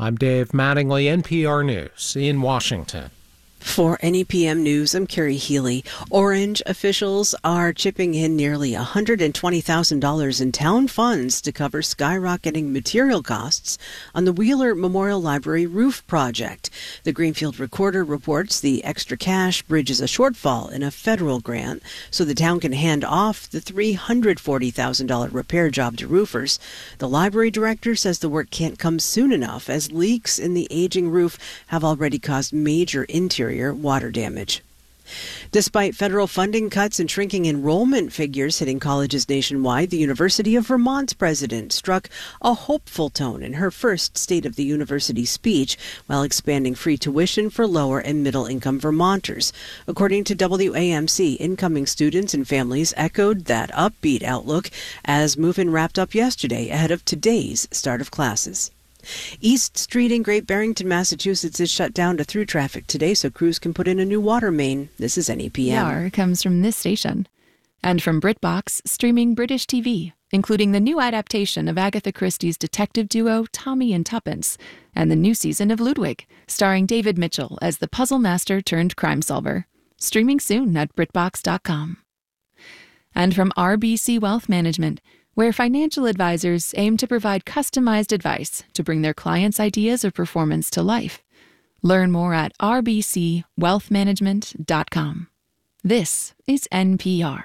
I'm Dave Mattingly, NPR News in Washington. For NEPM News, I'm Carrie Healy. Orange officials are chipping in nearly $120,000 in town funds to cover skyrocketing material costs on the Wheeler Memorial Library roof project. The Greenfield Recorder reports the extra cash bridges a shortfall in a federal grant so the town can hand off the $340,000 repair job to roofers. The library director says the work can't come soon enough as leaks in the aging roof have already caused major interior water damage. Despite federal funding cuts and shrinking enrollment figures hitting colleges nationwide, the University of Vermont's president struck a hopeful tone in her first State of the University speech while expanding free tuition for lower and middle-income Vermonters. According to WAMC, incoming students and families echoed that upbeat outlook as move-in wrapped up yesterday ahead of today's start of classes. East Street in Great Barrington, Massachusetts is shut down to through traffic today so crews can put in a new water main. This is NEPM. PR comes from this station. And from BritBox, streaming British TV, including the new adaptation of Agatha Christie's detective duo Tommy and Tuppence, and the new season of Ludwig, starring David Mitchell as the puzzle master turned crime solver. Streaming soon at BritBox.com. And from RBC Wealth Management, where financial advisors aim to provide customized advice to bring their clients' ideas or performance to life. Learn more at rbcwealthmanagement.com. This is NPR.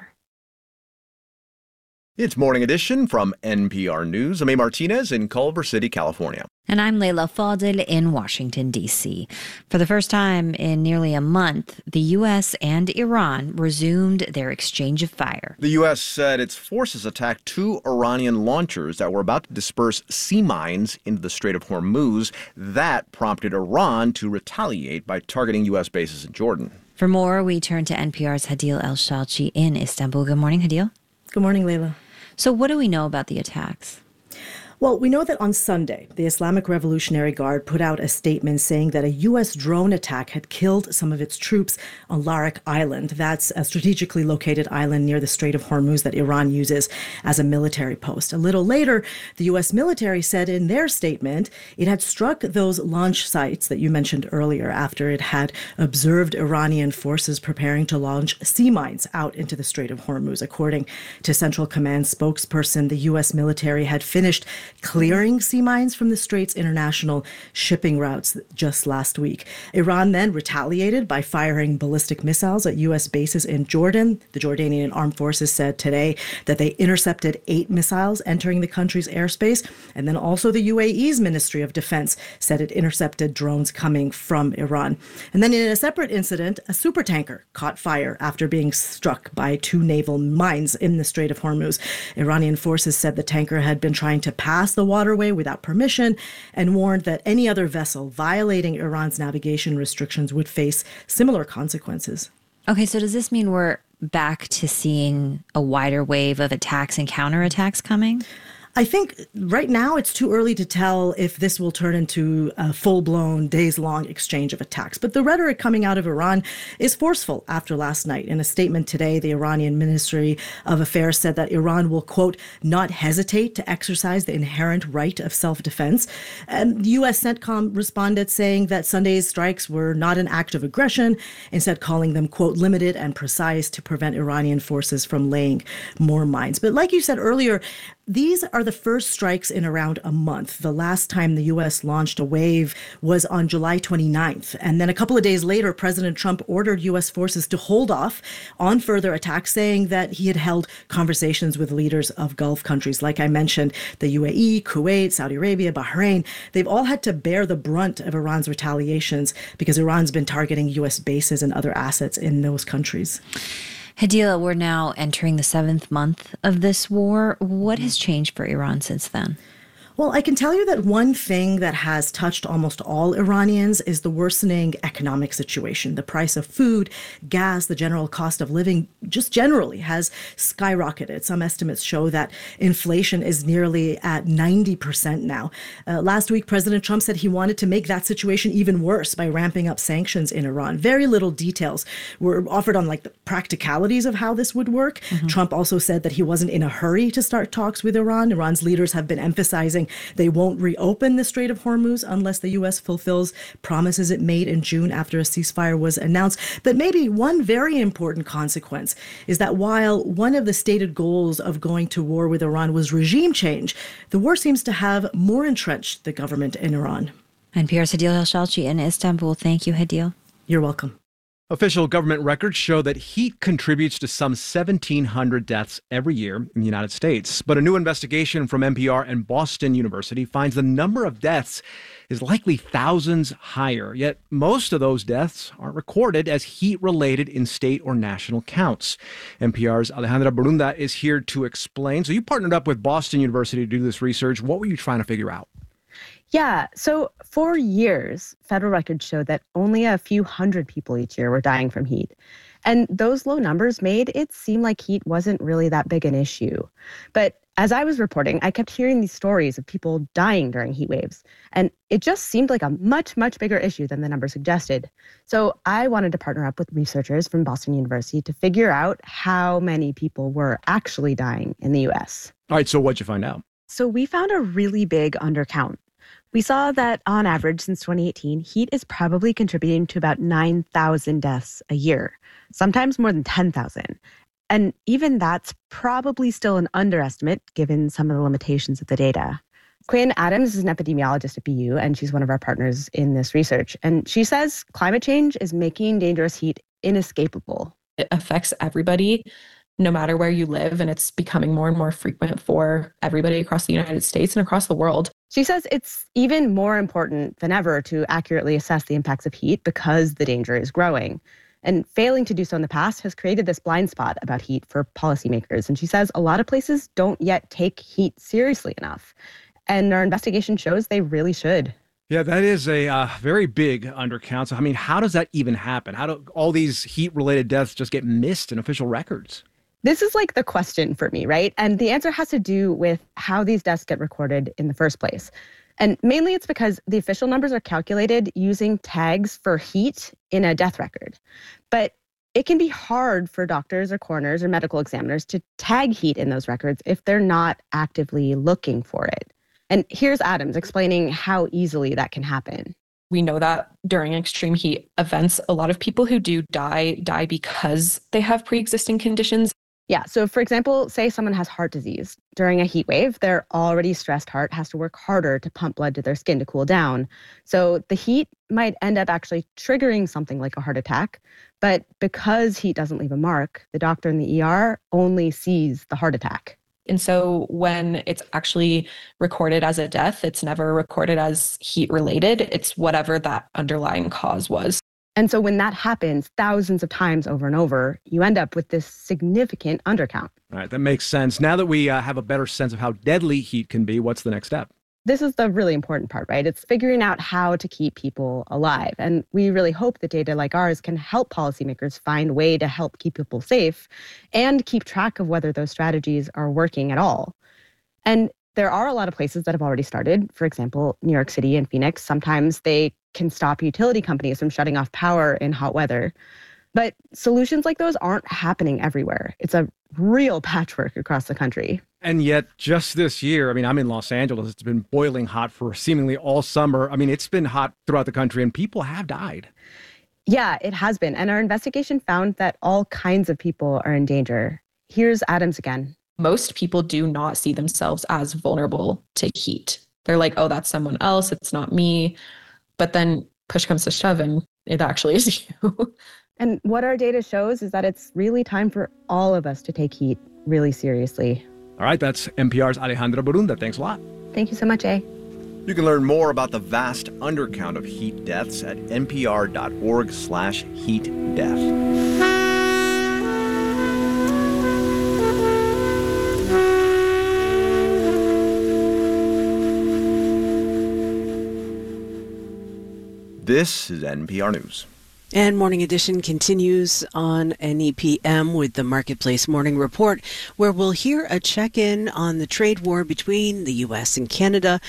It's Morning Edition from NPR News. I'm A. Martinez in Culver City, California. And I'm Leila Fadel in Washington, D.C. For the first time in nearly a month, the U.S. and Iran resumed their exchange of fire. The U.S. said its forces attacked 2 Iranian launchers that were about to disperse sea mines into the Strait of Hormuz. That prompted Iran to retaliate by targeting U.S. bases in Jordan. For more, we turn to NPR's Hadil El-Shalchi in Istanbul. Good morning, Hadil. Good morning, Leila. So what do we know about the attacks? Well, we know that on Sunday, the Islamic Revolutionary Guard put out a statement saying that a U.S. drone attack had killed some of its troops on Larak Island. That's a strategically located island near the Strait of Hormuz that Iran uses as a military post. A little later, the U.S. military said in their statement it had struck those launch sites that you mentioned earlier after it had observed Iranian forces preparing to launch sea mines out into the Strait of Hormuz. According to Central Command spokesperson, the U.S. military had finished clearing sea mines from the Strait's international shipping routes just last week. Iran then retaliated by firing ballistic missiles at U.S. bases in Jordan. The Jordanian armed forces said today that they intercepted 8 missiles entering the country's airspace. And then also the UAE's Ministry of Defense said it intercepted drones coming from Iran. And then in a separate incident, a supertanker caught fire after being struck by 2 naval mines in the Strait of Hormuz. Iranian forces said the tanker had been trying to pass the waterway without permission and warned that any other vessel violating Iran's navigation restrictions would face similar consequences. Okay, so does this mean we're back to seeing a wider wave of attacks and counterattacks coming? I think right now it's too early to tell if this will turn into a full-blown, days-long exchange of attacks. But the rhetoric coming out of Iran is forceful after last night. In a statement today, the Iranian Ministry of Affairs said that Iran will, quote, not hesitate to exercise the inherent right of self-defense. And the U.S. CENTCOM responded saying that Sunday's strikes were not an act of aggression, instead calling them, quote, limited and precise to prevent Iranian forces from laying more mines. But like you said earlier, these are the first strikes in around a month. The last time the U.S. launched a wave was on July 29th. And then a couple of days later, President Trump ordered U.S. forces to hold off on further attacks, saying that he had held conversations with leaders of Gulf countries. Like I mentioned, the UAE, Kuwait, Saudi Arabia, Bahrain, they've all had to bear the brunt of Iran's retaliations because Iran's been targeting U.S. bases and other assets in those countries. Hadila, we're now entering the 7th month of this war. What has changed for Iran since then? Well, I can tell you that one thing that has touched almost all Iranians is the worsening economic situation. The price of food, gas, the general cost of living just generally has skyrocketed. Some estimates show that inflation is nearly at 90% now. Last week, President Trump said he wanted to make that situation even worse by ramping up sanctions in Iran. Very little details were offered on the practicalities of how this would work. Trump also said that he wasn't in a hurry to start talks with Iran. Iran's leaders have been emphasizing saying they won't reopen the Strait of Hormuz unless the U.S. fulfills promises it made in June after a ceasefire was announced. But maybe one very important consequence is that while one of the stated goals of going to war with Iran was regime change, the war seems to have more entrenched the government in Iran. NPR's Hadil Elshalchi in Istanbul. Thank you, Hadil. You're welcome. Official government records show that heat contributes to some 1,700 deaths every year in the United States. But a new investigation from NPR and Boston University finds the number of deaths is likely thousands higher. Yet most of those deaths aren't recorded as heat-related in state or national counts. NPR's Alejandra Barunda is here to explain. So you partnered up with Boston University to do this research. What were you trying to figure out? Yeah, so for years, federal records showed that only a few hundred people each year were dying from heat. And those low numbers made it seem like heat wasn't really that big an issue. But as I was reporting, I kept hearing these stories of people dying during heat waves. And it just seemed like a much, much bigger issue than the number suggested. So I wanted to partner up with researchers from Boston University to figure out how many people were actually dying in the U.S. All right, so what'd you find out? So we found a really big undercount. We saw that on average since 2018, heat is probably contributing to about 9,000 deaths a year, sometimes more than 10,000. And even that's probably still an underestimate given some of the limitations of the data. Quinn Adams is an epidemiologist at BU, and she's one of our partners in this research. And she says climate change is making dangerous heat inescapable. It affects everybody, no matter where you live, and it's becoming more and more frequent for everybody across the United States and across the world. She says it's even more important than ever to accurately assess the impacts of heat because the danger is growing. And failing to do so in the past has created this blind spot about heat for policymakers. And she says a lot of places don't yet take heat seriously enough. And our investigation shows they really should. Yeah, that is a very big undercount. So, I mean, how does that even happen? How do all these heat-related deaths just get missed in official records? This is like the question for me, right? And the answer has to do with how these deaths get recorded in the first place. And mainly it's because the official numbers are calculated using tags for heat in a death record. But it can be hard for doctors or coroners or medical examiners to tag heat in those records if they're not actively looking for it. And here's Adams explaining how easily that can happen. We know that during extreme heat events, a lot of people who do die because they have pre-existing conditions. Yeah, so for example, say someone has heart disease. During a heat wave, their already stressed heart has to work harder to pump blood to their skin to cool down. So the heat might end up actually triggering something like a heart attack. But because heat doesn't leave a mark, the doctor in the ER only sees the heart attack. And so when it's actually recorded as a death, it's never recorded as heat related. It's whatever that underlying cause was. And so when that happens thousands of times over and over, you end up with this significant undercount. All right, that makes sense. Now that we have a better sense of how deadly heat can be, what's the next step? This is the really important part, right? It's figuring out how to keep people alive. And we really hope that data like ours can help policymakers find a way to help keep people safe and keep track of whether those strategies are working at all. And there are a lot of places that have already started. For example, New York City and Phoenix, sometimes they can stop utility companies from shutting off power in hot weather. But solutions like those aren't happening everywhere. It's a real patchwork across the country. And yet, just this year, I mean, I'm in Los Angeles. It's been boiling hot for seemingly all summer. I mean, it's been hot throughout the country, and people have died. Yeah, it has been. And our investigation found that all kinds of people are in danger. Here's Adams again. Most people do not see themselves as vulnerable to heat. They're like, oh, that's someone else. It's not me. But then push comes to shove, and it actually is you. And what our data shows is that it's really time for all of us to take heat really seriously. All right, that's NPR's Alejandra Barunda. Thanks a lot. Thank you so much, A. You can learn more about the vast undercount of heat deaths at npr.org/heatdeath. This is NPR News. And Morning Edition continues on NEPM with the Marketplace Morning Report, where we'll hear a check-in on the trade war between the U.S. and Canada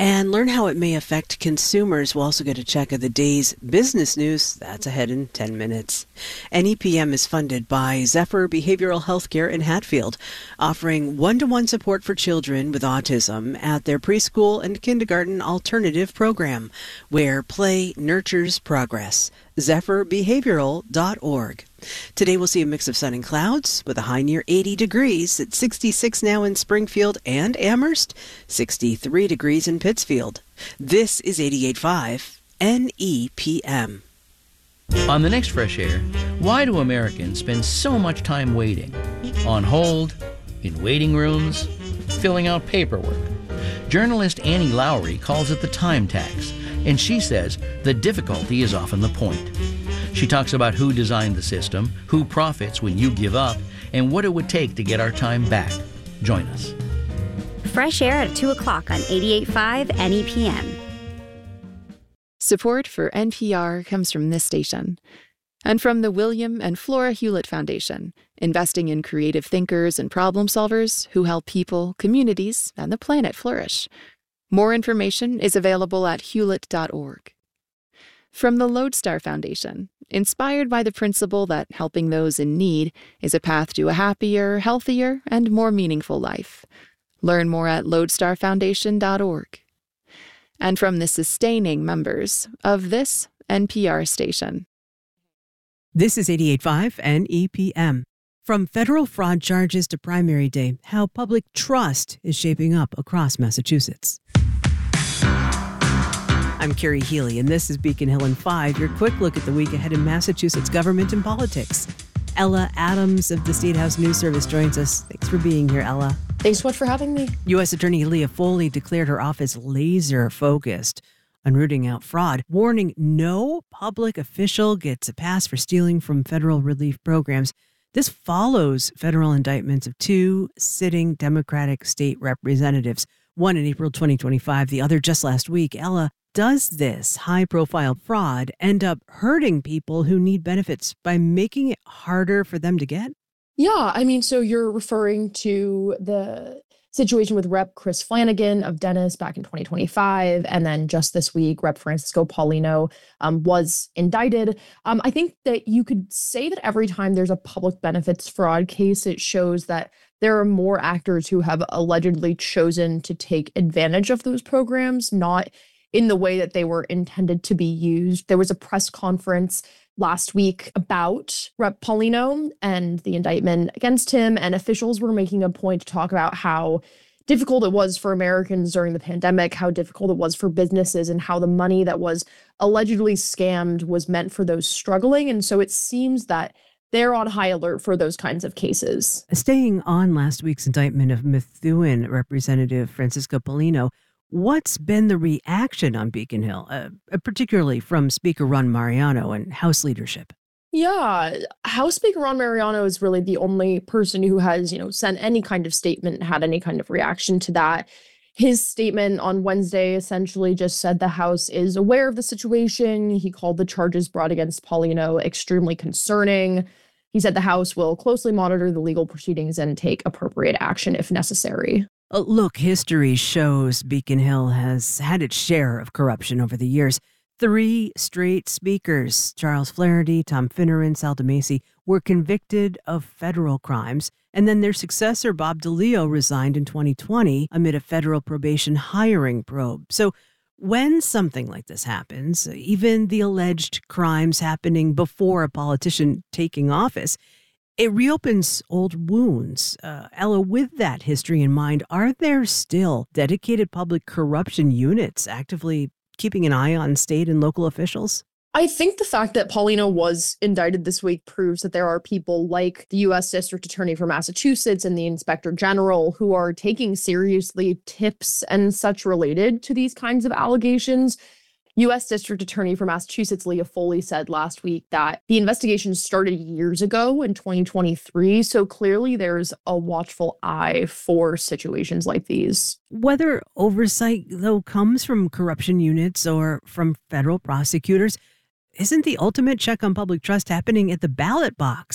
And learn how it may affect consumers. We'll also get a check of the day's business news. That's ahead in 10 minutes. NEPM is funded by Zephyr Behavioral Healthcare in Hatfield, offering one-to-one support for children with autism at their preschool and kindergarten alternative program, where play nurtures progress. ZephyrBehavioral.org. Today we'll see a mix of sun and clouds with a high near 80 degrees at 66 now in Springfield and Amherst, 63 degrees in Pittsfield. This is 88.5 NEPM. On the next Fresh Air, why do Americans spend so much time waiting? On hold, in waiting rooms, filling out paperwork. Journalist Annie Lowry calls it the time tax, and she says the difficulty is often the point. She talks about who designed the system, who profits when you give up, and what it would take to get our time back. Join us. Fresh Air at 2 o'clock on 88.5 NEPM. Support for NPR comes from this station and from the William and Flora Hewlett Foundation, investing in creative thinkers and problem solvers who help people, communities, and the planet flourish. More information is available at hewlett.org. From the Lodestar Foundation, inspired by the principle that helping those in need is a path to a happier, healthier, and more meaningful life. Learn more at lodestarfoundation.org. And from the sustaining members of this NPR station. This is 88.5 NEPM. From federal fraud charges to primary day, how public trust is shaping up across Massachusetts. I'm Carrie Healy, and this is Beacon Hill in 5, your quick look at the week ahead in Massachusetts government and politics. Ella Adams of the State House News Service joins us. Thanks for being here, Ella. Thanks so much for having me. U.S. Attorney Leah Foley declared her office laser-focused on rooting out fraud, warning no public official gets a pass for stealing from federal relief programs. This follows federal indictments of 2 sitting Democratic state representatives, one in April 2025, the other just last week. Ella, does this high-profile fraud end up hurting people who need benefits by making it harder for them to get? Yeah, so you're referring to the situation with Rep. Chris Flanagan of Dennis back in 2025, and then just this week, Rep. Francisco Paulino was indicted. I think that you could say that every time there's a public benefits fraud case, it shows that there are more actors who have allegedly chosen to take advantage of those programs, not in the way that they were intended to be used. There was a press conference last week about Rep. Paulino and the indictment against him, and officials were making a point to talk about how difficult it was for Americans during the pandemic, how difficult it was for businesses, and how the money that was allegedly scammed was meant for those struggling. And so it seems that they're on high alert for those kinds of cases. Staying on last week's indictment of Methuen Representative Francisco Paulino, what's been the reaction on Beacon Hill, particularly from Speaker Ron Mariano and House leadership? Yeah, House Speaker Ron Mariano is really the only person who has, sent any kind of statement, had any kind of reaction to that. His statement on Wednesday essentially just said the House is aware of the situation. He called the charges brought against Paulino extremely concerning. He said the House will closely monitor the legal proceedings and take appropriate action if necessary. Look, history shows Beacon Hill has had its share of corruption over the years. 3 straight speakers, Charles Flaherty, Tom Finneran, Sal DeMacy, were convicted of federal crimes. And then their successor, Bob DeLeo, resigned in 2020 amid a federal probation hiring probe. So when something like this happens, even the alleged crimes happening before a politician taking office, it reopens old wounds. Ella, with that history in mind, are there still dedicated public corruption units actively keeping an eye on state and local officials? I think the fact that Paulino was indicted this week proves that there are people like the U.S. District Attorney for Massachusetts and the Inspector General who are taking seriously tips and such related to these kinds of allegations. U.S. District Attorney for Massachusetts, Leah Foley, said last week that the investigation started years ago in 2023, so clearly there's a watchful eye for situations like these. Whether oversight, though, comes from corruption units or from federal prosecutors, isn't the ultimate check on public trust happening at the ballot box?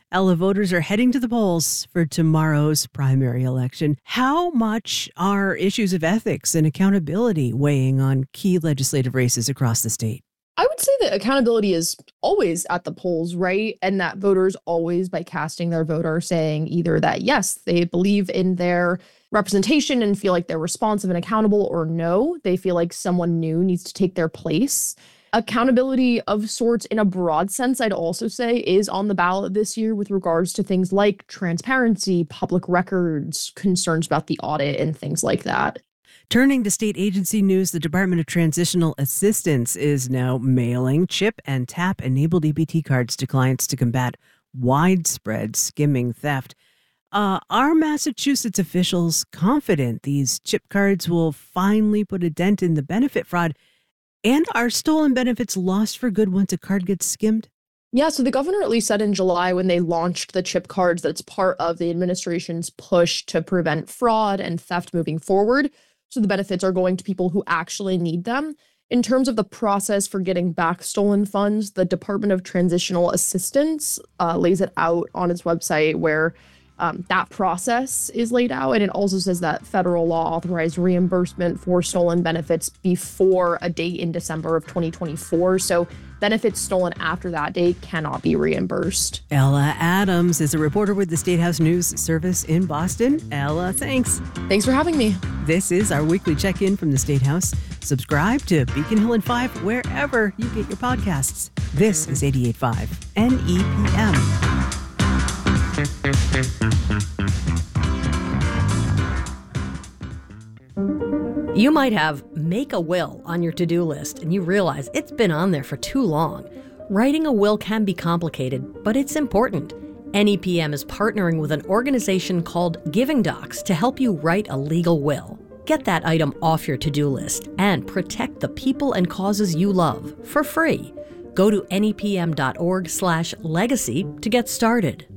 Ella, voters are heading to the polls for tomorrow's primary election. How much are issues of ethics and accountability weighing on key legislative races across the state? I would say that accountability is always at the polls, right? And that voters always, by casting their vote, are saying either that, yes, they believe in their representation and feel like they're responsive and accountable, or no, they feel like someone new needs to take their place. Accountability of sorts in a broad sense, I'd also say, is on the ballot this year with regards to things like transparency, public records, concerns about the audit, and things like that. Turning to state agency news, the Department of Transitional Assistance is now mailing chip and tap-enabled EBT cards to clients to combat widespread skimming theft. Are Massachusetts officials confident these chip cards will finally put a dent in the benefit fraud? And are stolen benefits lost for good once a card gets skimmed? Yeah, so the governor at least said in July when they launched the chip cards that it's part of the administration's push to prevent fraud and theft moving forward. So the benefits are going to people who actually need them. In terms of the process for getting back stolen funds, the Department of Transitional Assistance lays it out on its website where that process is laid out. And it also says that federal law authorized reimbursement for stolen benefits before a date in December of 2024. So benefits stolen after that date cannot be reimbursed. Ella Adams is a reporter with the State House News Service in Boston. Ella, thanks. Thanks for having me. This is our weekly check-in from the State House. Subscribe to Beacon Hill and 5 wherever you get your podcasts. This is 88.5 NEPM. You might have make a will on your to-do list and you realize it's been on there for too long. Writing a will can be complicated, but it's important. NEPM is partnering with an organization called Giving Docs to help you write a legal will. Get that item off your to-do list and protect the people and causes you love for free. Go to nepm.org/legacy to get started.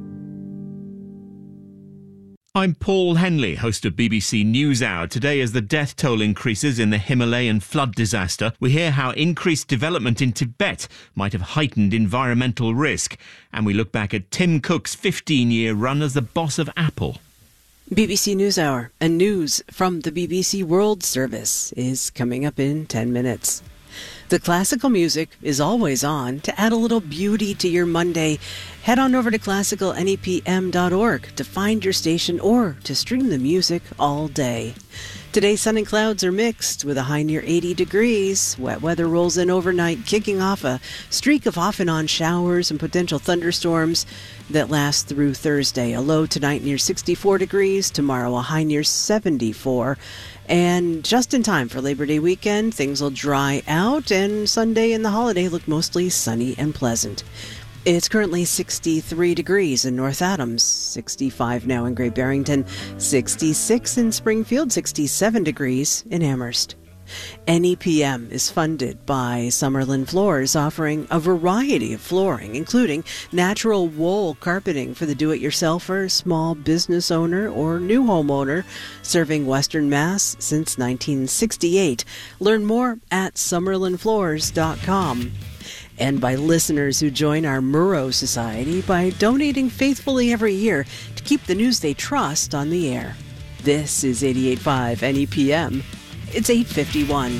I'm Paul Henley, host of BBC NewsHour. Today, as the death toll increases in the Himalayan flood disaster, we hear how increased development in Tibet might have heightened environmental risk. And we look back at Tim Cook's 15-year run as the boss of Apple. BBC NewsHour and news from the BBC World Service is coming up in 10 minutes. The classical music is always on. To add a little beauty to your Monday, head on over to classicalnepm.org to find your station or to stream the music all day. Today, sun and clouds are mixed with a high near 80 degrees. Wet weather rolls in overnight, kicking off a streak of off and on showers and potential thunderstorms that last through Thursday. A low tonight near 64 degrees, tomorrow a high near 74. And just in time for Labor Day weekend, things will dry out, and Sunday and the holiday look mostly sunny and pleasant. It's currently 63 degrees in North Adams, 65 now in Great Barrington, 66 in Springfield, 67 degrees in Amherst. NEPM is funded by Summerlin Floors, offering a variety of flooring, including natural wool carpeting for the do-it-yourselfer, small business owner, or new homeowner, serving Western Mass since 1968. Learn more at summerlinfloors.com. And by listeners who join our Murrow Society by donating faithfully every year to keep the news they trust on the air. This is 88.5 NEPM. It's 8:51.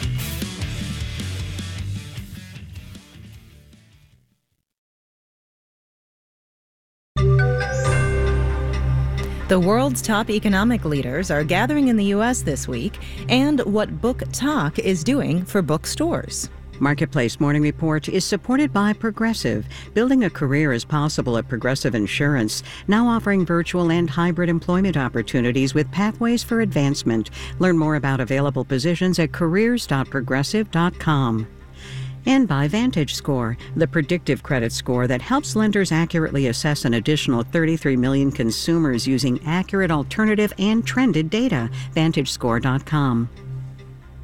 The world's top economic leaders are gathering in the U.S. this week, and what Book Talk is doing for bookstores. Marketplace Morning Report is supported by Progressive. Building a career is possible at Progressive Insurance, now offering virtual and hybrid employment opportunities with pathways for advancement. Learn more about available positions at careers.progressive.com. And by VantageScore, the predictive credit score that helps lenders accurately assess an additional 33 million consumers using accurate alternative and trended data. VantageScore.com.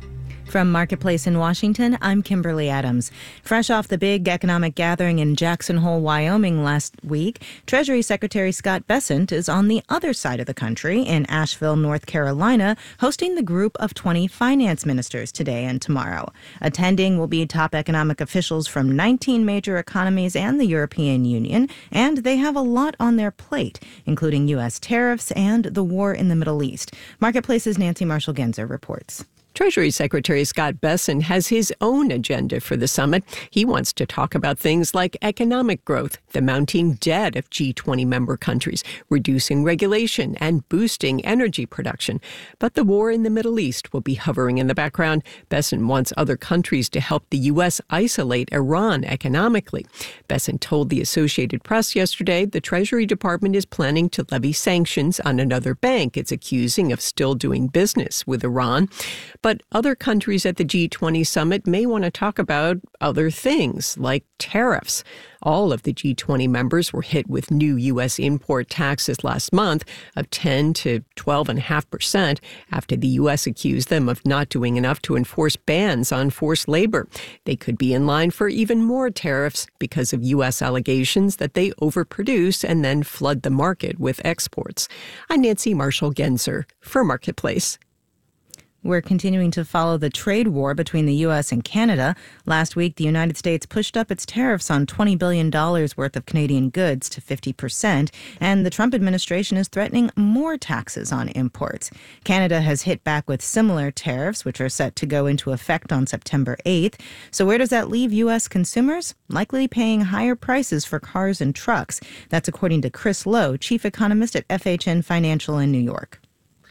From Marketplace in Washington, I'm Kimberly Adams. Fresh off the big economic gathering in Jackson Hole, Wyoming last week, Treasury Secretary Scott Bessent is on the other side of the country in Asheville, North Carolina, hosting the group of 20 finance ministers today and tomorrow. Attending will be top economic officials from 19 major economies and the European Union, and they have a lot on their plate, including U.S. tariffs and the war in the Middle East. Marketplace's Nancy Marshall-Genzer reports. Treasury Secretary Scott Bessent has his own agenda for the summit. He wants to talk about things like economic growth, the mounting debt of G20 member countries, reducing regulation, and boosting energy production. But the war in the Middle East will be hovering in the background. Bessent wants other countries to help the U.S. isolate Iran economically. Bessent told the Associated Press yesterday the Treasury Department is planning to levy sanctions on another bank it's accusing of still doing business with Iran. But other countries at the G20 summit may want to talk about other things, like tariffs. All of the G20 members were hit with new U.S. import taxes last month of 10 to 12.5% after the U.S. accused them of not doing enough to enforce bans on forced labor. They could be in line for even more tariffs because of U.S. allegations that they overproduce and then flood the market with exports. I'm Nancy Marshall-Genzer for Marketplace. We're continuing to follow the trade war between the U.S. and Canada. Last week, the United States pushed up its tariffs on $20 billion worth of Canadian goods to 50%, and the Trump administration is threatening more taxes on imports. Canada has hit back with similar tariffs, which are set to go into effect on September 8th. So where does that leave U.S. consumers? Likely paying higher prices for cars and trucks. That's according to Chris Lowe, chief economist at FHN Financial in New York.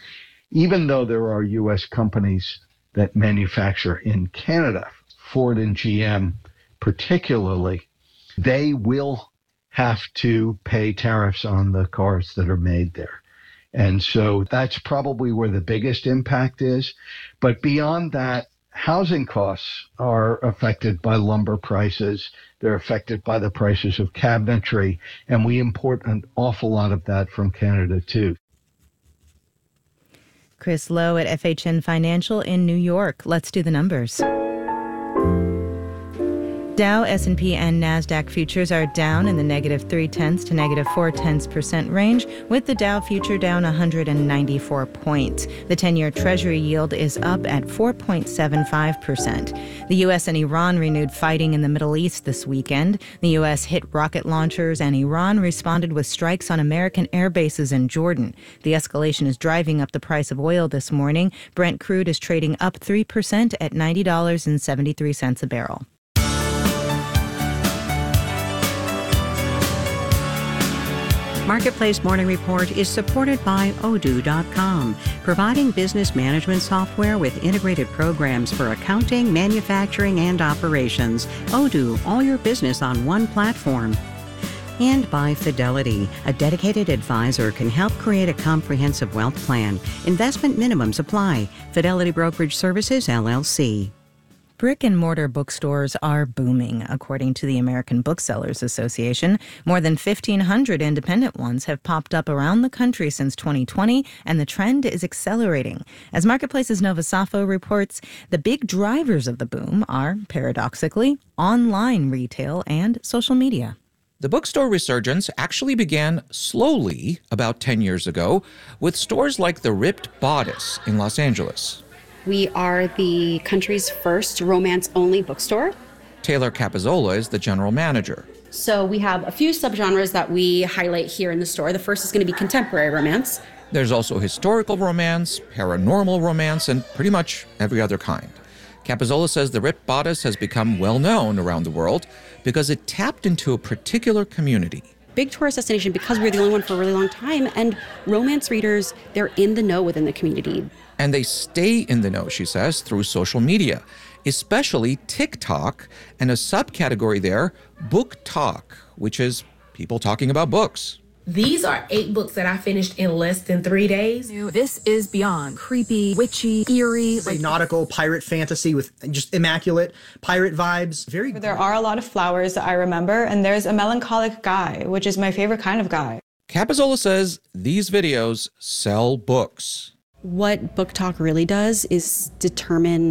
Even though there are U.S. companies that manufacture in Canada, Ford and GM particularly, they will have to pay tariffs on the cars that are made there. And so that's probably where the biggest impact is. But beyond that, housing costs are affected by lumber prices. They're affected by the prices of cabinetry, and we import an awful lot of that from Canada, too. Chris Lowe at FHN Financial in New York. Let's do the numbers. Dow, S&P, and NASDAQ futures are down in the -0.3% to -0.4% range, with the Dow future down 194 points. The 10-year Treasury yield is up at 4.75%. The U.S. and Iran renewed fighting in the Middle East this weekend. The U.S. hit rocket launchers, and Iran responded with strikes on American air bases in Jordan. The escalation is driving up the price of oil this morning. Brent crude is trading up 3% at $90.73 a barrel. Marketplace Morning Report is supported by Odoo.com, providing business management software with integrated programs for accounting, manufacturing, and operations. Odoo, all your business on one platform. And by Fidelity, a dedicated advisor can help create a comprehensive wealth plan. Investment minimums apply. Fidelity Brokerage Services, LLC. Brick-and-mortar bookstores are booming, according to the American Booksellers Association. More than 1,500 independent ones have popped up around the country since 2020, and the trend is accelerating. As Marketplace's Nova Safo reports, the big drivers of the boom are, paradoxically, online retail and social media. The bookstore resurgence actually began slowly about 10 years ago with stores like the Ripped Bodice in Los Angeles. We are the country's first romance-only bookstore. Taylor Capizzola is the general manager. So we have a few subgenres that we highlight here in the store. The first is going to be contemporary romance. There's also historical romance, paranormal romance, and pretty much every other kind. Capizzola says the Ripped Bodice has become well known around the world because it tapped into a particular community. Big tourist destination because we're the only one for a really long time, and romance readers, they're in the know within the community. And they stay in the know, she says, through social media, especially TikTok, and a subcategory there, Book Talk, which is people talking about books. These are 8 books that I finished in less than 3 days. This is beyond creepy, witchy, eerie. Like nautical pirate fantasy with just immaculate pirate vibes. There are a lot of flowers that I remember, and there's a melancholic guy, which is my favorite kind of guy. Capizzola says these videos sell books. What Book Talk really does is determine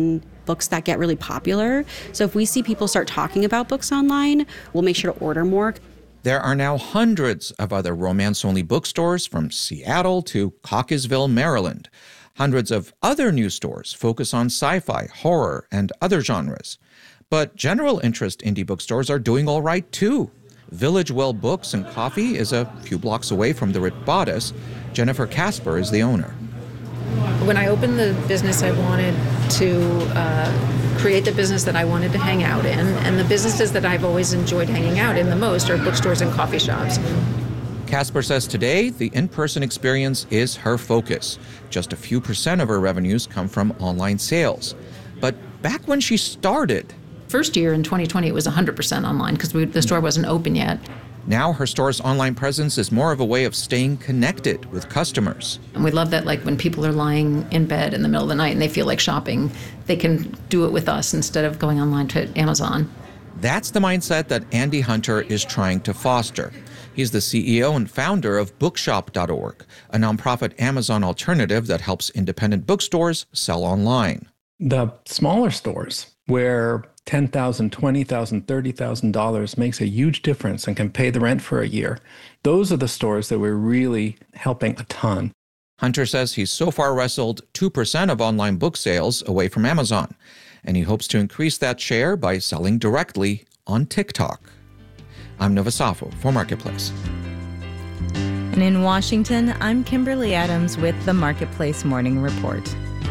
books that get really popular. So if we see people start talking about books online, we'll make sure to order more. There are now hundreds of other romance-only bookstores from Seattle to Cockeysville, Maryland. Hundreds of other new stores focus on sci-fi, horror, and other genres. But general interest indie bookstores are doing all right, too. Village Well Books and Coffee is a few blocks away from the Rit Bodice. Jennifer Casper is the owner. When I opened the business, I wanted to create the business that I wanted to hang out in, and the businesses that I've always enjoyed hanging out in the most are bookstores and coffee shops. Casper says today the in-person experience is her focus. Just a few % of her revenues come from online sales. But back when she started... First year in 2020, it was 100% online because the store wasn't open yet. Now her store's online presence is more of a way of staying connected with customers. And we love that, like, when people are lying in bed in the middle of the night and they feel like shopping, they can do it with us instead of going online to Amazon. That's the mindset that Andy Hunter is trying to foster. He's the CEO and founder of Bookshop.org, a nonprofit Amazon alternative that helps independent bookstores sell online. The smaller stores where $10,000, $20,000, $30,000 makes a huge difference and can pay the rent for a year. Those are the stores that we're really helping a ton. Hunter says he's so far wrestled 2% of online book sales away from Amazon, and he hopes to increase that share by selling directly on TikTok. I'm Nova Safo for Marketplace. And in Washington, I'm Kimberly Adams with the Marketplace Morning Report.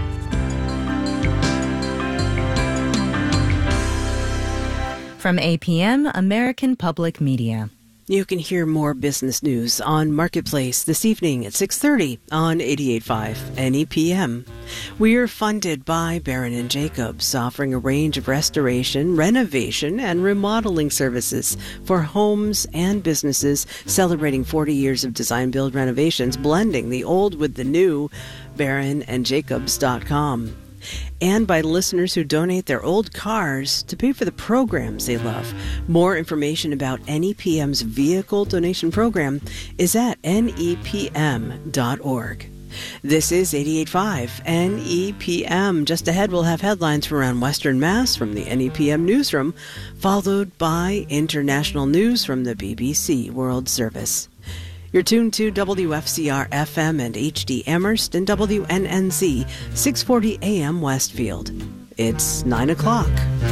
From APM, American Public Media. You can hear more business news on Marketplace this evening at 6:30 on 88.5 NEPM. We are funded by Barron & Jacobs, offering a range of restoration, renovation, and remodeling services for homes and businesses celebrating 40 years of design-build renovations, blending the old with the new. BarronandJacobs.com. And by listeners who donate their old cars to pay for the programs they love. More information about NEPM's vehicle donation program is at nepm.org. This is 88.5 NEPM. Just ahead, we'll have headlines from around Western Mass from the NEPM newsroom, followed by international news from the BBC World Service. You're tuned to WFCR FM and HD Amherst and WNNZ 640 AM Westfield. It's 9 o'clock.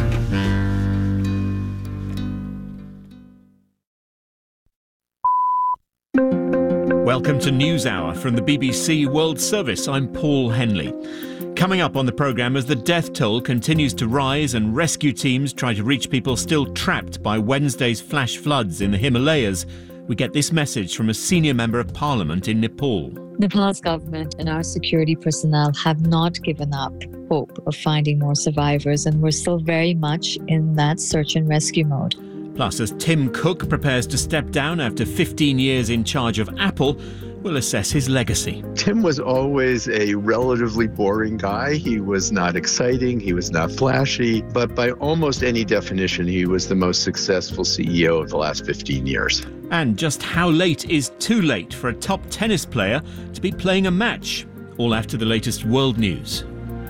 Welcome to NewsHour from the BBC World Service. I'm Paul Henley. Coming up on the programme, as the death toll continues to rise and rescue teams try to reach people still trapped by Wednesday's flash floods in the Himalayas, we get this message from a senior member of parliament in Nepal. Nepal's government and our security personnel have not given up hope of finding more survivors, and we're still very much in that search and rescue mode. Plus, as Tim Cook prepares to step down after 15 years in charge of Apple, we'll assess his legacy. Tim was always a relatively boring guy. He was not exciting, he was not flashy, but by almost any definition, he was the most successful CEO of the last 15 years. And just how late is too late for a top tennis player to be playing a match? All after the latest world news.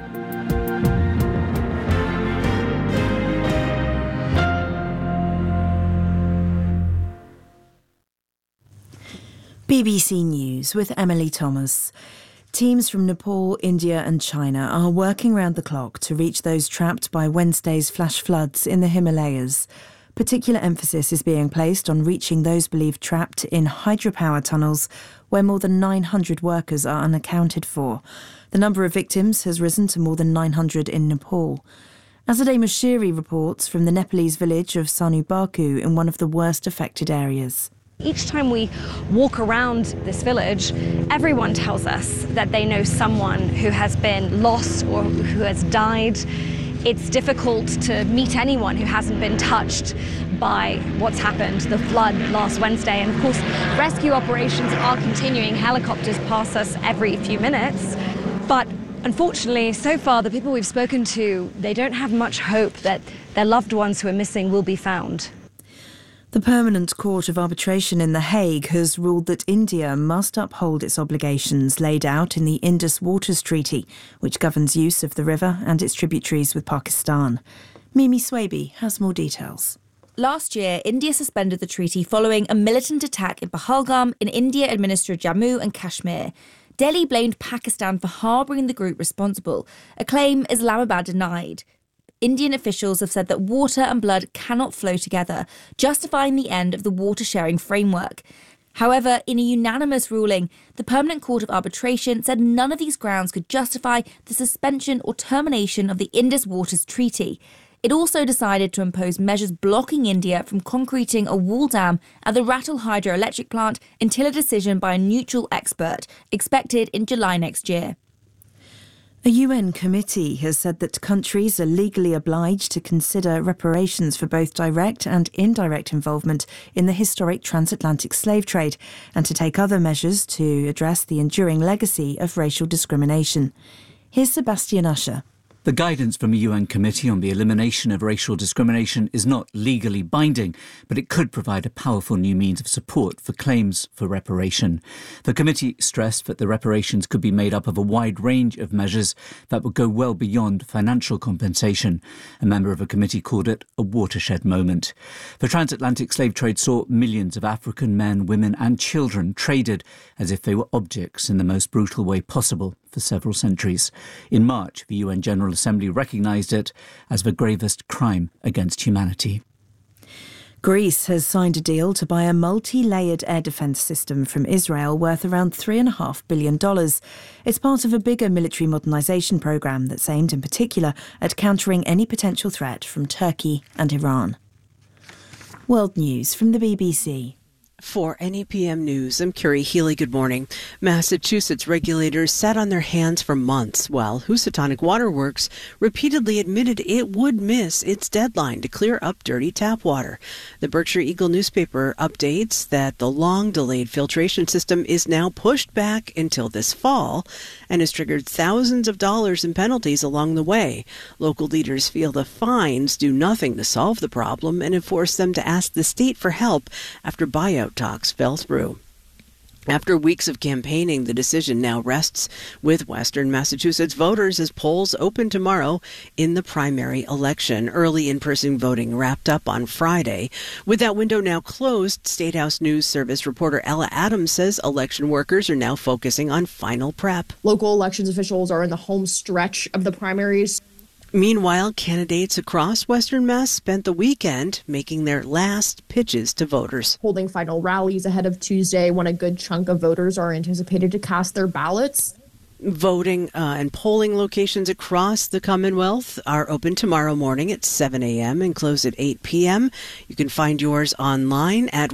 BBC News with Emily Thomas. Teams from Nepal, India and China are working round the clock to reach those trapped by Wednesday's flash floods in the Himalayas. Particular emphasis is being placed on reaching those believed trapped in hydropower tunnels where more than 900 workers are unaccounted for. The number of victims has risen to more than 900 in Nepal. Azadeh Moshiri reports from the Nepalese village of Sanu Baku in one of the worst affected areas. Each time we walk around this village, everyone tells us that they know someone who has been lost or who has died. It's difficult to meet anyone who hasn't been touched by what's happened, the flood last Wednesday. And of course, rescue operations are continuing. Helicopters pass us every few minutes. But unfortunately, so far, the people we've spoken to, they don't have much hope that their loved ones who are missing will be found. The Permanent Court of Arbitration in The Hague has ruled that India must uphold its obligations laid out in the Indus Waters Treaty, which governs use of the river and its tributaries with Pakistan. Mimi Swaby has more details. Last year, India suspended the treaty following a militant attack in Pahalgam in India-administered Jammu and Kashmir. Delhi blamed Pakistan for harbouring the group responsible, a claim Islamabad denied. Indian officials have said that water and blood cannot flow together, justifying the end of the water-sharing framework. However, in a unanimous ruling, the Permanent Court of Arbitration said none of these grounds could justify the suspension or termination of the Indus Waters Treaty. It also decided to impose measures blocking India from concreting a wall dam at the Ratle hydroelectric plant until a decision by a neutral expert, expected in July next year. A UN committee has said that countries are legally obliged to consider reparations for both direct and indirect involvement in the historic transatlantic slave trade and to take other measures to address the enduring legacy of racial discrimination. Here's Sebastian Usher. The guidance from a UN committee on the elimination of racial discrimination is not legally binding, but it could provide a powerful new means of support for claims for reparation. The committee stressed that the reparations could be made up of a wide range of measures that would go well beyond financial compensation. A member of a committee called it a watershed moment. The transatlantic slave trade saw millions of African men, women and children traded as if they were objects in the most brutal way possible for several centuries. In March, the UN General Assembly recognised it as the gravest crime against humanity. Greece has signed a deal to buy a multi-layered air defence system from Israel worth around $3.5 billion. It's part of a bigger military modernisation programme that's aimed in particular at countering any potential threat from Turkey and Iran. World News from the BBC. For NEPM News, I'm Carrie Healy. Good morning. Massachusetts regulators sat on their hands for months while Housatonic Waterworks repeatedly admitted it would miss its deadline to clear up dirty tap water. The Berkshire Eagle newspaper updates that the long-delayed filtration system is now pushed back until this fall and has triggered thousands of dollars in penalties along the way. Local leaders feel the fines do nothing to solve the problem and have forced them to ask the state for help after buyout talks fell through. After weeks of campaigning, the decision now rests with Western Massachusetts voters as polls open tomorrow in the primary election. Early in-person voting wrapped up on Friday. With that window now closed, State House News Service reporter Ella Adams says election workers are now focusing on final prep. Local elections officials are in the home stretch of the primaries. Meanwhile, candidates across Western Mass spent the weekend making their last pitches to voters. Holding final rallies ahead of Tuesday when a good chunk of voters are anticipated to cast their ballots. Voting and polling locations across the Commonwealth are open tomorrow morning at 7 a.m. and close at 8 p.m. You can find yours online at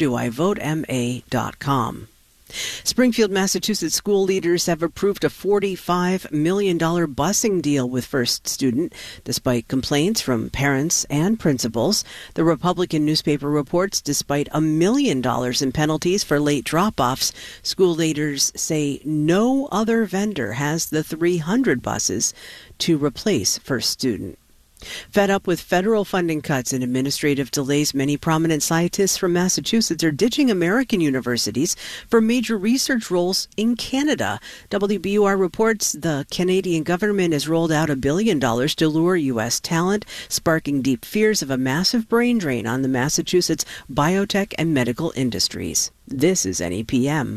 wheredoivotema.com. Springfield, Massachusetts school leaders have approved a $45 million busing deal with First Student, despite complaints from parents and principals. The Republican newspaper reports despite $1 million in penalties for late drop-offs, school leaders say no other vendor has the 300 buses to replace First Student. Fed up with federal funding cuts and administrative delays, many prominent scientists from Massachusetts are ditching American universities for major research roles in Canada. WBUR reports the Canadian government has rolled out $1 billion to lure U.S. talent, sparking deep fears of a massive brain drain on the Massachusetts biotech and medical industries. This is NEPM.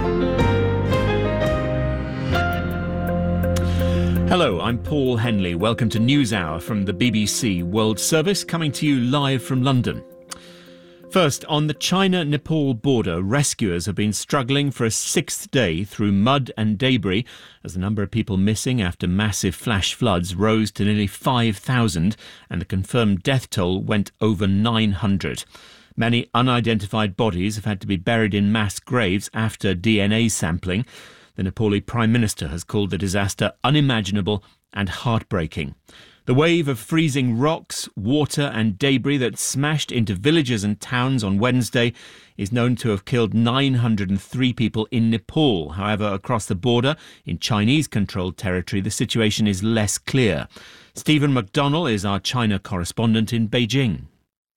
Hello, I'm Paul Henley. Welcome to NewsHour from the BBC World Service, coming to you live from London. First, on the China-Nepal border, rescuers have been struggling for a sixth day through mud and debris as the number of people missing after massive flash floods rose to nearly 5,000 and the confirmed death toll went over 900. Many unidentified bodies have had to be buried in mass graves after DNA sampling. The Nepali Prime Minister has called the disaster unimaginable and heartbreaking. The wave of freezing rocks, water and debris that smashed into villages and towns on Wednesday is known to have killed 903 people in Nepal. However, across the border, in Chinese-controlled territory, the situation is less clear. Stephen McDonnell is our China correspondent in Beijing.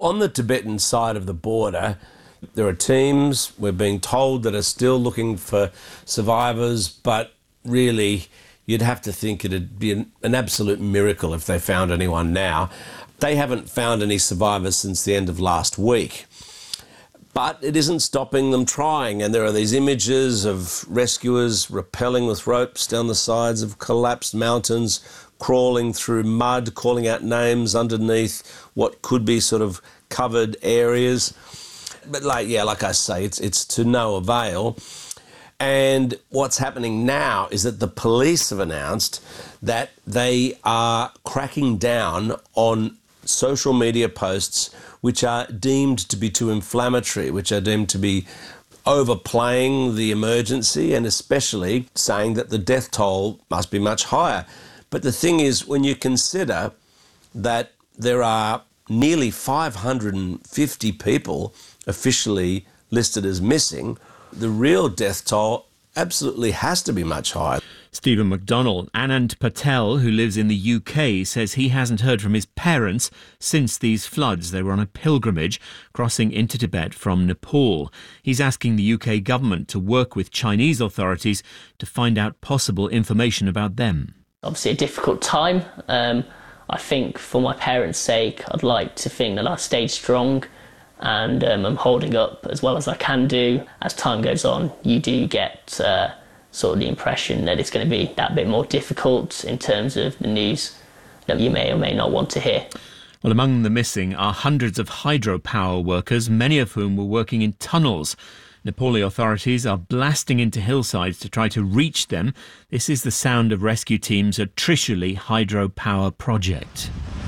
On the Tibetan side of the border, there are teams, we're being told, that are still looking for survivors, but really you'd have to think it'd be an absolute miracle if they found anyone now. They haven't found any survivors since the end of last week. But it isn't stopping them trying, and there are these images of rescuers rappelling with ropes down the sides of collapsed mountains, crawling through mud, calling out names underneath what could be sort of covered areas. But like I say, it's to no avail. And what's happening now is that the police have announced that they are cracking down on social media posts which are deemed to be too inflammatory, which are deemed to be overplaying the emergency, and especially saying that the death toll must be much higher. But the thing is, when you consider that there are nearly 550 people officially listed as missing, the real death toll absolutely has to be much higher. Stephen McDonnell. Anand Patel, who lives in the UK, says he hasn't heard from his parents since these floods. They were on a pilgrimage crossing into Tibet from Nepal. He's asking the UK government to work with Chinese authorities to find out possible information about them. Obviously a difficult time. I think for my parents' sake, I'd like to think that I stayed strong, and I'm holding up as well as I can do. As time goes on, you do get sort of the impression that it's going to be that bit more difficult in terms of the news that you may or may not want to hear. Well, among the missing are hundreds of hydropower workers, many of whom were working in tunnels. Nepali authorities are blasting into hillsides to try to reach them. This is the sound of rescue teams at Trishuli hydropower project.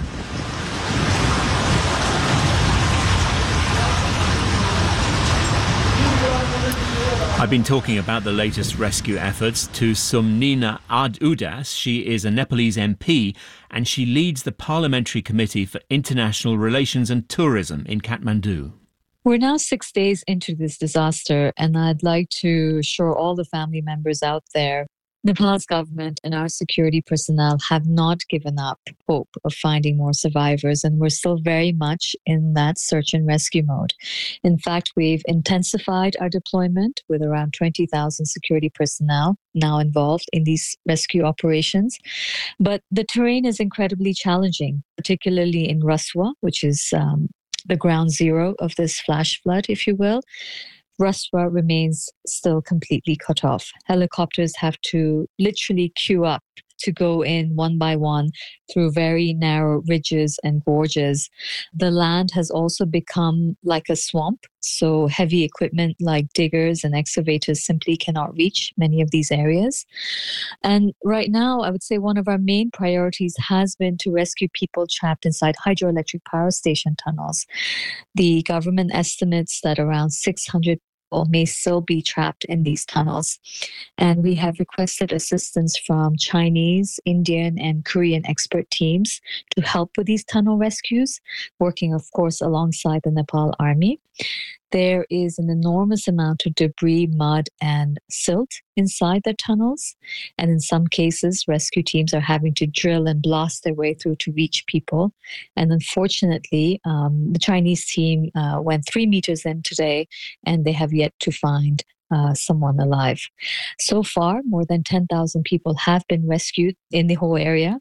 I've been talking about the latest rescue efforts to Sumnina Udas. She is a Nepalese MP and she leads the Parliamentary Committee for International Relations and Tourism in Kathmandu. We're now 6 days into this disaster, and I'd like to assure all the family members out there, Nepal's government and our security personnel have not given up hope of finding more survivors, and we're still very much in that search and rescue mode. In fact, we've intensified our deployment with around 20,000 security personnel now involved in these rescue operations. But the terrain is incredibly challenging, particularly in Raswa, which is the ground zero of this flash flood, if you will. Raswa remains still completely cut off. Helicopters have to literally queue up to go in one by one through very narrow ridges and gorges. The land has also become like a swamp, so heavy equipment like diggers and excavators simply cannot reach many of these areas. And right now, I would say one of our main priorities has been to rescue people trapped inside hydroelectric power station tunnels. The government estimates that around 600 may still be trapped in these tunnels. And we have requested assistance from Chinese, Indian, and Korean expert teams to help with these tunnel rescues, working, of course, alongside the Nepal Army. There is an enormous amount of debris, mud, and silt inside the tunnels. And in some cases, rescue teams are having to drill and blast their way through to reach people. And unfortunately, the Chinese team went 3 meters in today, and they have yet to find someone alive. So far, more than 10,000 people have been rescued in the whole area.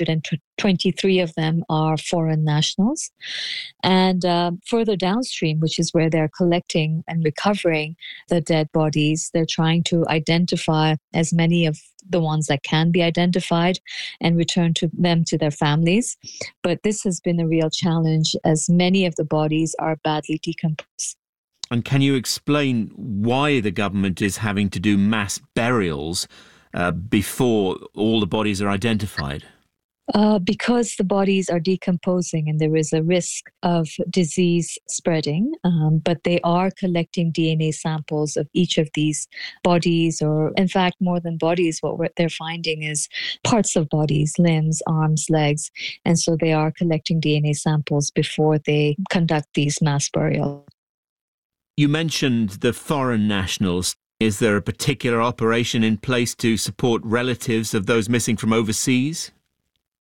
323 of them are foreign nationals. And further downstream, which is where they're collecting and recovering the dead bodies, they're trying to identify as many of the ones that can be identified and return them to their families. But this has been a real challenge, as many of the bodies are badly decomposed. And can you explain why the government is having to do mass burials before all the bodies are identified? Because the bodies are decomposing and there is a risk of disease spreading, but they are collecting DNA samples of each of these bodies, or in fact, more than bodies, what they're finding is parts of bodies, limbs, arms, legs. And so they are collecting DNA samples before they conduct these mass burials. You mentioned the foreign nationals. Is there a particular operation in place to support relatives of those missing from overseas?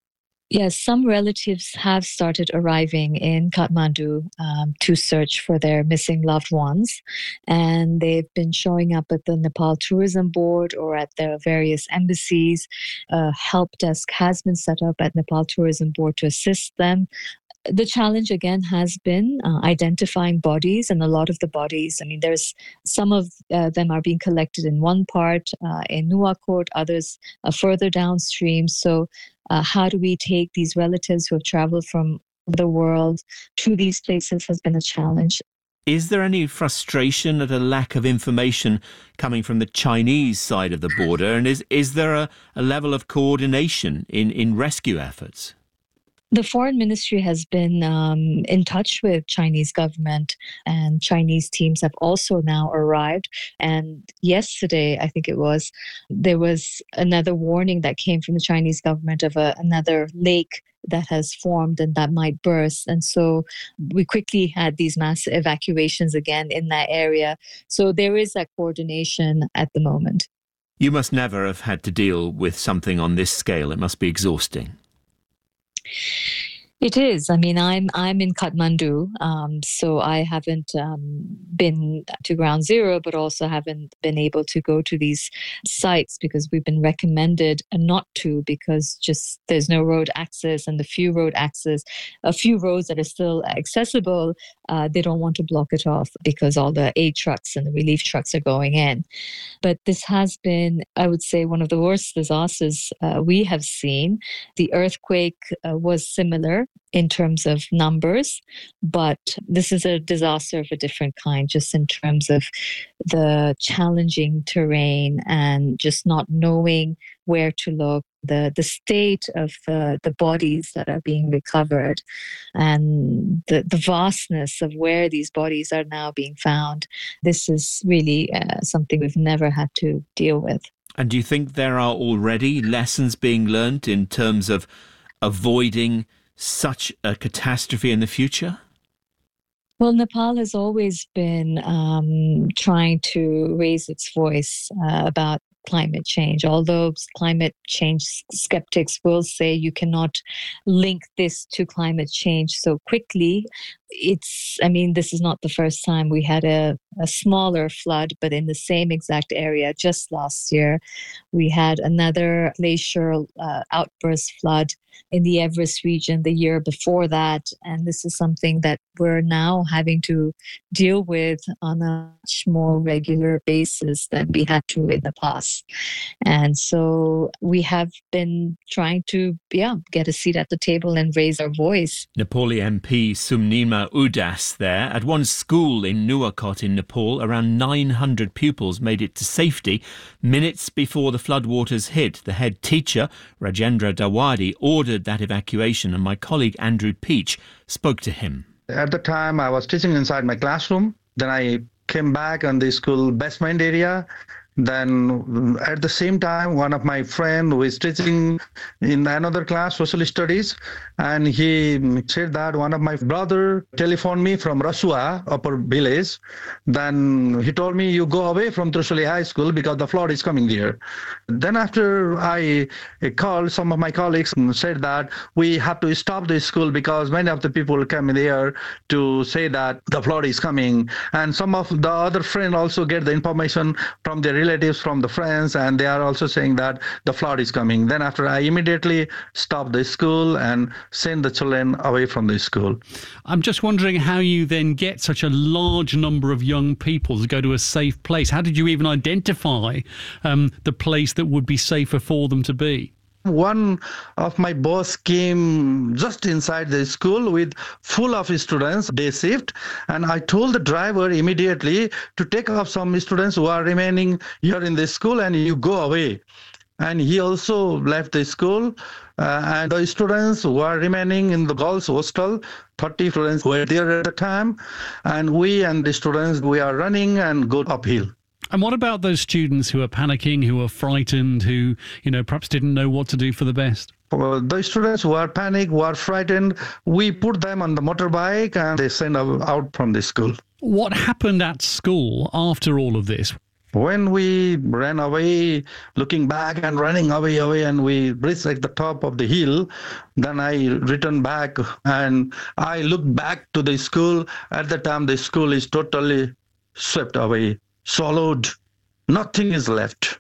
Yes, some relatives have started arriving in Kathmandu to search for their missing loved ones. And they've been showing up at the Nepal Tourism Board or at their various embassies. A help desk has been set up at Nepal Tourism Board to assist them. The challenge again has been identifying bodies, and a lot of the bodies, there's some of them are being collected in one part in Nuwakot, others further downstream. So how do we take these relatives who have traveled from the world to these places has been a challenge. Is there any frustration at a lack of information coming from the Chinese side of the border? And is there a level of coordination in rescue efforts? The Foreign Ministry has been in touch with Chinese government, and Chinese teams have also now arrived. And yesterday, I think it was, there was another warning that came from the Chinese government of another lake that has formed and that might burst. And so we quickly had these mass evacuations again in that area. So there is that coordination at the moment. You must never have had to deal with something on this scale. It must be exhausting. It is. I'm in Kathmandu, so I haven't been to ground zero, but also haven't been able to go to these sites because we've been recommended not to, because just there's no road access, and a few roads that are still accessible, they don't want to block it off because all the aid trucks and the relief trucks are going in. But this has been, I would say, one of the worst disasters we have seen. The earthquake was similar in terms of numbers, but this is a disaster of a different kind, just in terms of the challenging terrain and just not knowing where to look, the state of the bodies that are being recovered, and the vastness of where these bodies are now being found. This is really something we've never had to deal with. And do you think there are already lessons being learned in terms of avoiding such a catastrophe in the future? Well, Nepal has always been trying to raise its voice about climate change, although climate change skeptics will say you cannot link this to climate change so quickly. This is not the first time. We had a smaller flood, but in the same exact area just last year. We had another glacial outburst flood in the Everest region the year before that. And this is something that we're now having to deal with on a much more regular basis than we had to in the past. And so we have been trying to get a seat at the table and raise our voice. Nepali MP Sumnima Udas there. At one school in Nuwakot in Nepal, around 900 pupils made it to safety minutes before the floodwaters hit. The head teacher, Rajendra Dawadi, ordered that evacuation, and my colleague Andrew Peach spoke to him. At the time, I was teaching inside my classroom. Then I came back on the school basement area. Then at the same time, one of my friend who is teaching in another class, social studies, and he said that one of my brother telephoned me from Rasua, upper village. Then he told me, you go away from Trishuli High School because the flood is coming there. Then after I called, some of my colleagues said that we have to stop the school because many of the people come there to say that the flood is coming. And some of the other friends also get the information from their relatives, from the friends, and they are also saying that the flood is coming. Then after I immediately stopped the school and sent the children away from the school. I'm just wondering how you then get such a large number of young people to go to a safe place. How did you even identify the place that would be safer for them to be? One of my boss came just inside the school with full of students, day shift, and I told the driver immediately to take off some students who are remaining here in the school and you go away. And he also left the school, and the students who are remaining in the girls' hostel, 30 students were there at the time, and we and the students, we are running and go uphill. And what about those students who are panicking, who are frightened, who, perhaps didn't know what to do for the best? Well, the students who are panicked, who are frightened, we put them on the motorbike and they send out from the school. What happened at school after all of this? When we ran away, looking back and running away, and we reached like the top of the hill, then I returned back and I looked back to the school. At the time, the school is totally swept away, swallowed. Nothing is left.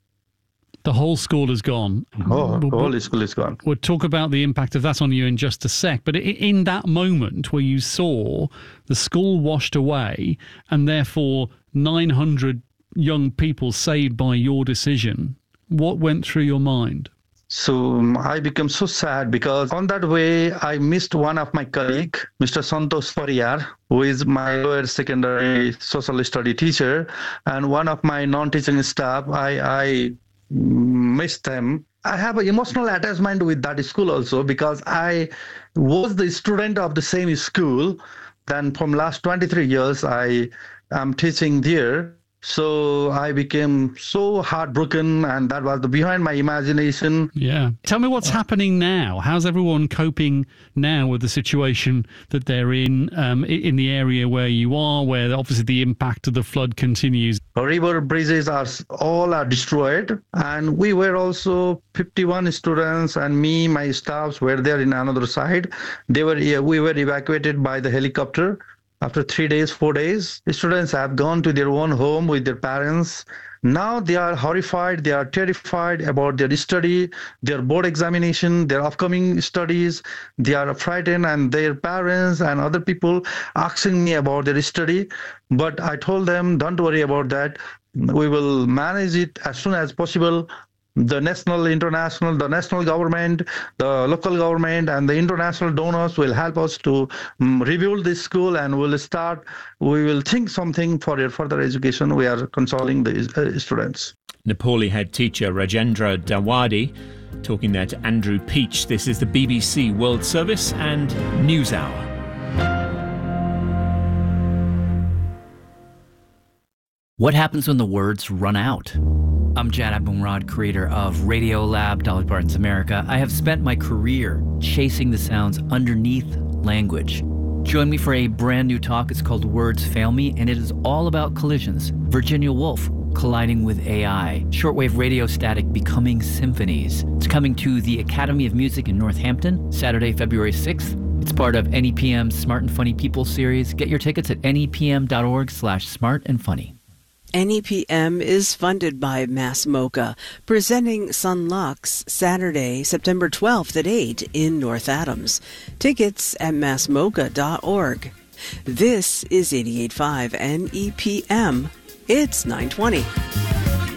The whole school is gone. Oh, the whole school is gone. We'll talk about the impact of that on you in just a sec. But in that moment where you saw the school washed away and therefore 900 young people saved by your decision, what went through your mind? So I became so sad because on that way, I missed one of my colleague, Mr. Santosh Pariyar, who is my lower secondary social study teacher, and one of my non-teaching staff. I missed them. I have an emotional attachment with that school also because I was the student of the same school. Then from last 23 years, I am teaching there. So I became so heartbroken, and that was behind my imagination. Yeah. Tell me what's happening now. How's everyone coping now with the situation that they're in the area where you are, where obviously the impact of the flood continues? River bridges are destroyed, and we were also 51 students, and me, my staffs were there in another side. We were evacuated by the helicopter. After 3 days, 4 days, students have gone to their own home with their parents. Now they are horrified, they are terrified about their study, their board examination, their upcoming studies. They are frightened, and their parents and other people asking me about their study. But I told them, don't worry about that. We will manage it as soon as possible. The national, international, the national government, the local government, and the international donors will help us to rebuild this school, and we will think something for their further education. We are consoling the students. Nepali head teacher Rajendra Dawadi talking there to Andrew Peach. This is the BBC World Service and NewsHour. What happens when the words run out? I'm Jad Abumrad, creator of Radiolab, Dolly Parton's America. I have spent my career chasing the sounds underneath language. Join me for a brand new talk. It's called Words Fail Me, and it is all about collisions. Virginia Woolf colliding with AI. Shortwave radio static becoming symphonies. It's coming to the Academy of Music in Northampton, Saturday, February 6th. It's part of NEPM's Smart and Funny People series. Get your tickets at nepm.org/smartandfunny. NEPM is funded by Mass MoCA, presenting Sun Lux Saturday, September 12th at 8 in North Adams. Tickets at massmoca.org. This is 88.5 NEPM. It's 9:20.